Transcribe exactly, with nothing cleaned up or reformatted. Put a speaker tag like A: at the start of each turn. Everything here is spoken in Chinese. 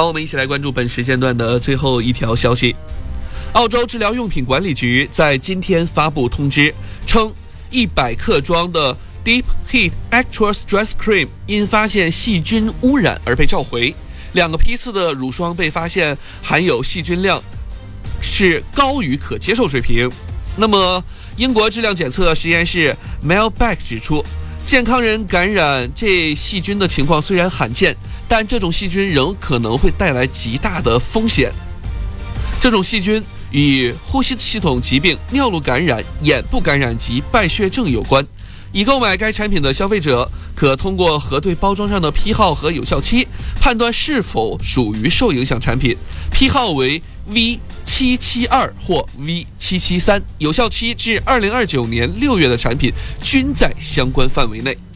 A: 好，我们一起来关注本时间段的最后一条消息。澳洲治疗用品管理局在今天发布通知，称一百克装的 Deep Heat Extra Stress Cream 因发现细菌污染而被召回。两个批次的乳霜被发现含有细菌量是高于可接受水平。那么，英国质量检测实验室 Mailback 指出，健康人感染这细菌的情况虽然罕见，但这种细菌仍可能会带来极大的风险。这种细菌与呼吸系统疾病、尿路感染、眼部感染及败血症有关。已购买该产品的消费者可通过核对包装上的批号和有效期，判断是否属于受影响产品。批号为 V 七七二 或 V 七七三，有效期至二零二九年六月的产品均在相关范围内。